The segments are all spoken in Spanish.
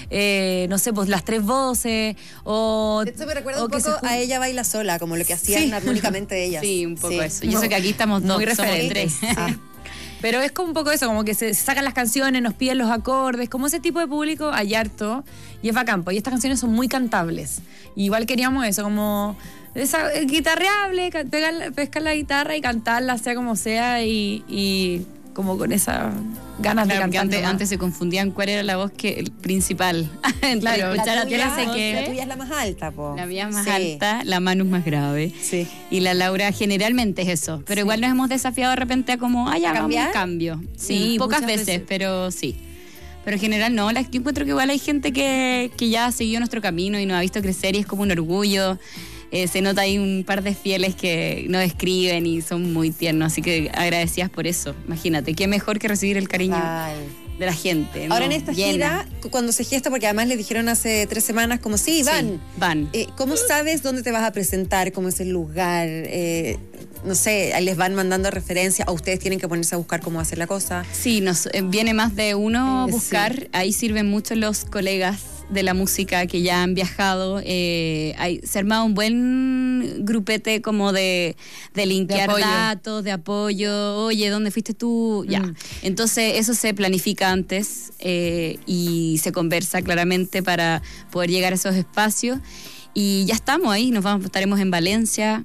no sé, pues las tres voces, o... Esto me recuerda un poco a Ella Baila Sola, como lo que hacían armónicamente ellas. Sí, un poco eso. Yo sé que aquí estamos dos, muy somos referentes. tres. Pero es como un poco eso, como que se sacan las canciones, nos piden los acordes, como ese tipo de público hay harto, y es bacán, y estas canciones son muy cantables. Y igual queríamos eso, como esa guitarreable, pescar la guitarra y cantarla, sea como sea, y como con esa ganas de cantar. Antes se confundían cuál era la voz principal. Claro, la tuya es la más alta, po. La mía es más alta, la Manu es más grave. Sí. Y la Laura generalmente es eso. Pero igual nos hemos desafiado de repente a como, ya, hagamos un cambio. Sí, pocas veces, pero sí. Pero en general no, yo encuentro que igual hay gente que ya ha seguido nuestro camino y nos ha visto crecer y es como un orgullo. Se nota ahí un par de fieles que nos escriben y son muy tiernos, así que agradecidas por eso. Imagínate, qué mejor que recibir el cariño de la gente, ¿no? Ahora en esta gira, cuando se gesta, porque además les dijeron hace 3 semanas como van. ¿Cómo sabes dónde te vas a presentar? ¿Cómo es el lugar? No sé, les van mandando referencias o ustedes tienen que ponerse a buscar cómo hacer la cosa. Sí, viene más de uno buscar. Sí. Ahí sirven mucho los colegas de la música que ya han viajado. Se ha armado un buen grupete como de linkear datos, de apoyo. Oye, ¿dónde fuiste tú? Ya. Entonces eso se planifica antes y se conversa claramente para poder llegar a esos espacios. Y ya estamos ahí, estaremos en Valencia,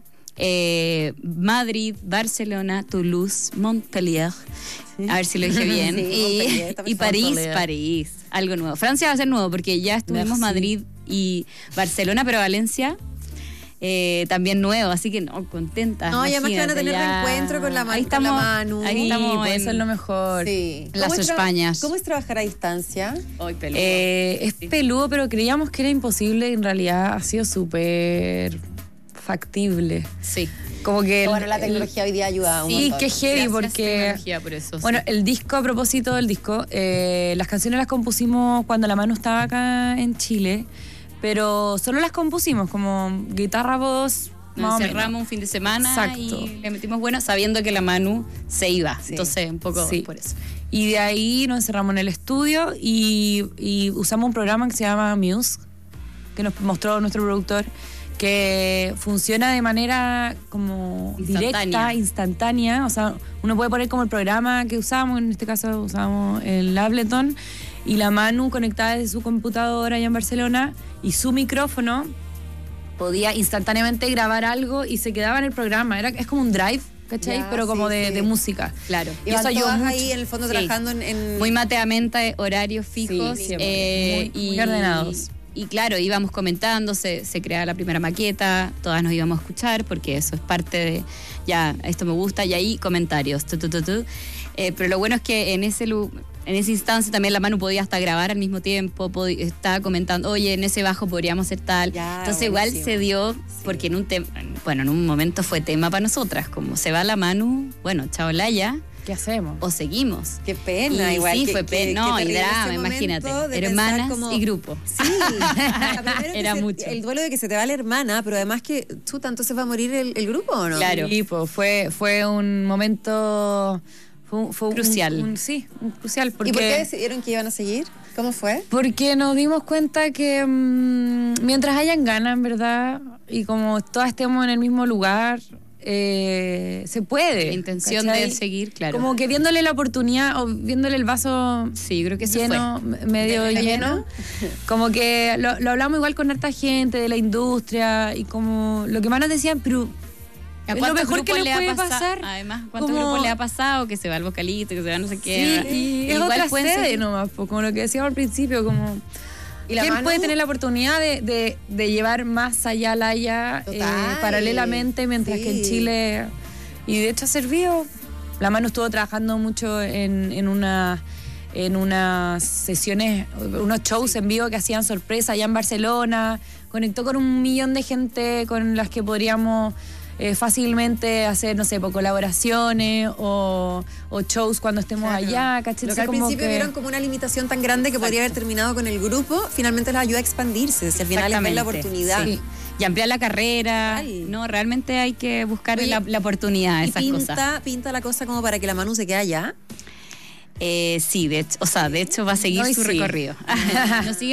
Madrid, Barcelona, Toulouse, Montpellier, a ver si lo dije bien, y París, algo nuevo. Francia va a ser nuevo porque ya estuvimos Madrid y Barcelona, pero Valencia también nuevo, así que contenta. No, y además que van a tener reencuentro con la Manu. Ahí estamos, eso es lo mejor. Sí. Las Españas. ¿Cómo es trabajar a distancia? Peludo. Es peludo, pero creíamos que era imposible y en realidad ha sido súper factible. Sí. Como que bueno, la tecnología hoy día ayuda un montón. Sí, que heavy porque por eso, bueno, el disco, a propósito del disco, las canciones las compusimos cuando la Manu estaba acá en Chile, pero solo las compusimos como guitarra, voz. Nos encerramos un fin de semana. Exacto. Y le metimos sabiendo que la Manu se iba. Sí. Entonces, un poco por eso. Y de ahí nos encerramos en el estudio y usamos un programa que se llama Muse, que nos mostró nuestro productor, que funciona de manera como directa, instantánea. O sea, uno puede poner como el programa que usamos, en este caso usamos el Ableton, y la Manu conectada desde su computadora allá en Barcelona, y su micrófono podía instantáneamente grabar algo y se quedaba en el programa. Es como un drive, ¿cachai? Pero como de música. Claro. Y eso ayudó ahí en el fondo trabajando en... Muy mateamente, horarios fijos. Muy ordenados. Y claro, íbamos comentando, se creaba la primera maqueta, todas nos íbamos a escuchar porque eso es parte de, ya, esto me gusta, y ahí comentarios. Pero lo bueno es que en ese instante también la Manu podía hasta grabar al mismo tiempo, estaba comentando, oye, en ese bajo podríamos hacer tal. Entonces igual se dio, porque en un momento fue tema para nosotras, como se va la Manu, chao Laya. ¿Qué hacemos? O seguimos. Qué pena, y igual. Sí, fue pena. Y drama, imagínate. Hermanas y grupo. Sí. Era mucho. El duelo de que se te va la hermana, pero además que entonces va a morir el grupo, ¿o no? Claro. Sí, fue un momento... Fue crucial. Crucial. Porque, ¿Y por qué decidieron que iban a seguir? ¿Cómo fue? Porque nos dimos cuenta que mientras hayan ganas, en verdad, y como todas estemos en el mismo lugar... se puede. La intención de seguir, claro. Como que viéndole la oportunidad o viéndole el vaso creo que lleno, medio lleno. Como que lo hablamos igual con harta gente de la industria y como lo que más nos decían, pero es lo mejor que le puede pasar. Además, ¿cuántos grupos le ha pasado? Que se va el vocalista, que se va no sé qué. Sí, y es otra sede nomás, como lo que decíamos al principio, como... ¿Quién puede tener la oportunidad de llevar más allá a Laya paralelamente, mientras que en Chile... Y de hecho ha servido. La Manu estuvo trabajando mucho en unas sesiones, unos shows en vivo que hacían sorpresa allá en Barcelona. Conectó con 1 millón de gente con las que podríamos... fácilmente hacer, no sé, colaboraciones o shows cuando estemos allá, ¿cachai? Lo que al principio vieron como una limitación tan grande que podría haber terminado con el grupo, finalmente les ayuda a expandirse, si al final les ven la oportunidad. Sí. Y ampliar la carrera. No, realmente hay que buscar la oportunidad, esas cosas. ¿Pinta la cosa como para que la Manu se quede allá? Sí, de hecho va a seguir su recorrido. Nos sigue